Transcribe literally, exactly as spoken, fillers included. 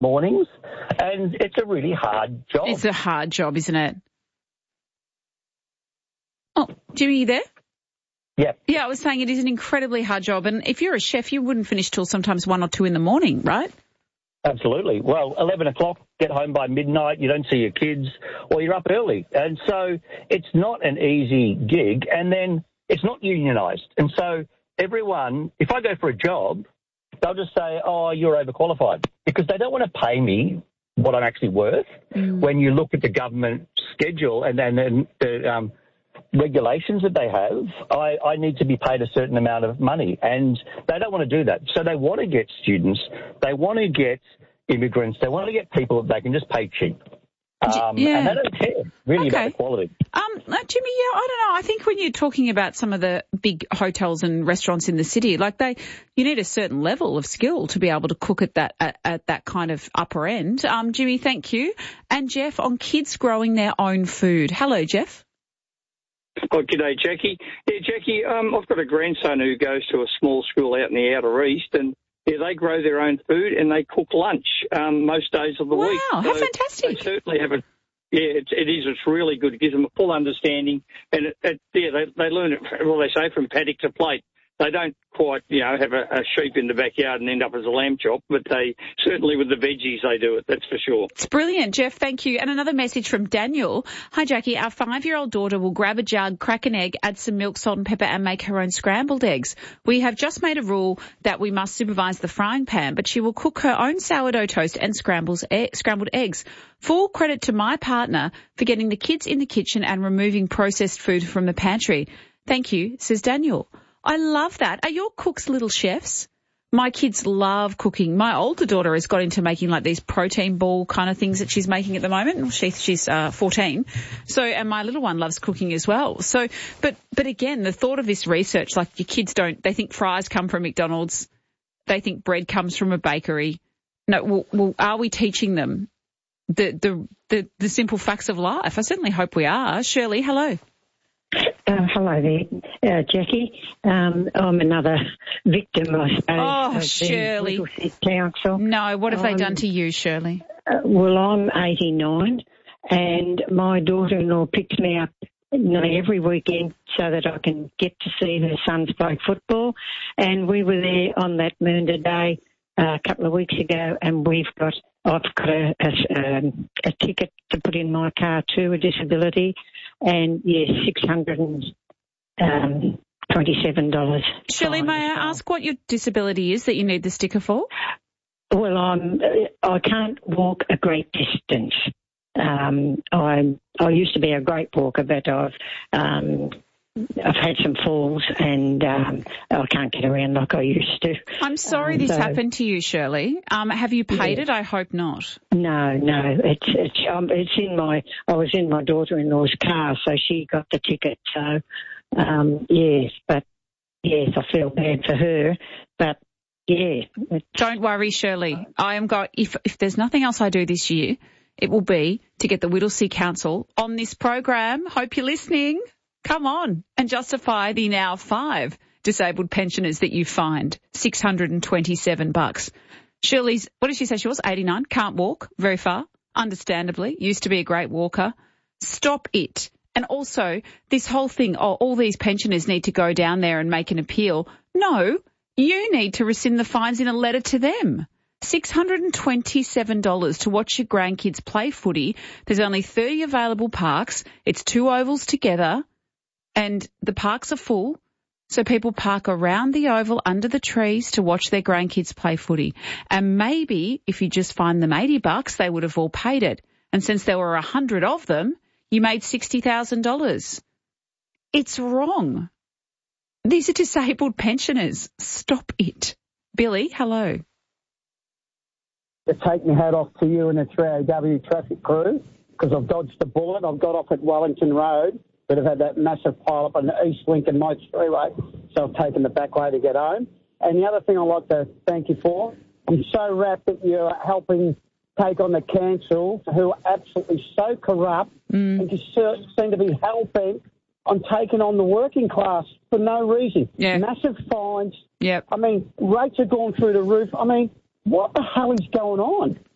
mornings, and it's a really hard job. It's a hard job, isn't it? Oh, Jimmy, you there? Yeah. Yeah, I was saying it is an incredibly hard job, and if you're a chef, you wouldn't finish till sometimes one or two in the morning, right? Absolutely. Well, eleven o'clock, get home by midnight, you don't see your kids, or you're up early. And so it's not an easy gig, and then it's not unionised. And so everyone, if I go for a job, they'll just say, oh, you're overqualified, because they don't want to pay me what I'm actually worth. Mm. When you look at the government schedule and then the um, regulations that they have, I, I need to be paid a certain amount of money, and they don't want to do that. So they want to get students, they want to get immigrants, they want to get people that they can just pay cheap. Um, yeah. And they don't care really okay. about the quality. Um, Jimmy, yeah, I don't know. I think when you're talking about some of the big hotels and restaurants in the city, like they, you need a certain level of skill to be able to cook at that at, at that kind of upper end. Um, Jimmy, thank you. And Jeff, on kids growing their own food. Hello, Jeff. Oh, g'day, Jackie. Yeah, Jackie, um, I've got a grandson who goes to a small school out in the outer east, and yeah, they grow their own food and they cook lunch um, most days of the wow, week. Wow, how so fantastic. They certainly have a, yeah, it, it is. It's really good. It gives them a full understanding. And, it, it, yeah, they, they learn it, well, they say, from paddock to plate. They don't quite, you know, have a, a sheep in the backyard and end up as a lamb chop, but they certainly with the veggies they do it, that's for sure. It's brilliant, Jeff. Thank you. And another message from Daniel. Hi, Jackie. Our five-year-old daughter will grab a jug, crack an egg, add some milk, salt and pepper and make her own scrambled eggs. We have just made a rule that we must supervise the frying pan, but she will cook her own sourdough toast and scrambles, e- scrambled eggs. Full credit to my partner for getting the kids in the kitchen and removing processed food from the pantry. Thank you, says Daniel. I love that. Are your cooks little chefs? My kids love cooking. My older daughter has got into making like these protein ball kind of things that she's making at the moment. She, she's uh, fourteen. So, and my little one loves cooking as well. So, but, but again, the thought of this research, like your kids don't, they think fries come from McDonald's. They think bread comes from a bakery. No, well, well are we teaching them the, the, the, the simple facts of life? I certainly hope we are. Shirley, hello. Uh, hello there, uh, Jackie. Um, I'm another victim, I suppose. Oh, of Shirley. The Middlesex Council. No, what have um, they done to you, Shirley? Uh, well, I'm eighty-nine, and my daughter-in-law picks me up nearly every weekend so that I can get to see her sons play football. And we were there on that Mernda Day uh, a couple of weeks ago, and we've got I've got a, a, um, a ticket to put in my car too, a disability. And, yes, six hundred twenty-seven dollars. Shirley, may I ask what your disability is that you need the sticker for? Well, I'm, I can't walk a great distance. Um, I I used to be a great walker, but I've um, I've had some falls and um, I can't get around like I used to. I'm sorry um, this so, happened to you, Shirley. Um, have you paid yeah. it? I hope not. No, no. It's it's um, it's in my. I was in my daughter-in-law's car, so she got the ticket. So um, yes, but yes, I feel bad for her, but. Yeah. Don't worry, Shirley. I am going. If if there's nothing else I do this year, it will be to get the Whittlesea Council on this program. Hope you're listening. Come on and justify the now five disabled pensioners that you fined six hundred twenty-seven bucks. Shirley's, what did she say she was? eighty-nine. Can't walk very far. Understandably, used to be a great walker. Stop it. And also, this whole thing. Oh, all these pensioners need to go down there and make an appeal. No. You need to rescind the fines in a letter to them. six hundred twenty-seven dollars to watch your grandkids play footy. There's only thirty available parks. It's two ovals together and the parks are full. So people park around the oval under the trees to watch their grandkids play footy. And maybe if you just fined them eighty bucks, they would have all paid it. And since there were one hundred of them, you made sixty thousand dollars. It's wrong. These are disabled pensioners. Stop it. Billy, hello. To take my hat off to you and the three A W traffic crew, because I've dodged a bullet. I've got off at Wellington Road, but I've had that massive pile up on the East Lincoln Moats Freeway, so I've taken the back way to get home. And the other thing I'd like to thank you for, I'm so rapt that you're helping take on the council, who are absolutely so corrupt mm. and just seem to be hell-bent on taking on the working class for no reason. Yeah. Massive fines. Yep. I mean, rates have gone through the roof. I mean, what the hell is going on?